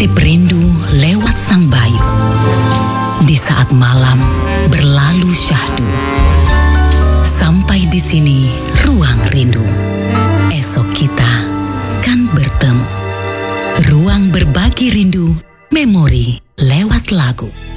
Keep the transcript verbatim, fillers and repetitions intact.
Titip rindu lewat sang bayu. Di saat malam berlalu syahdu. Sampai di sini ruang rindu. Esok kita kan bertemu. Ruang berbagi rindu, memori lewat lagu.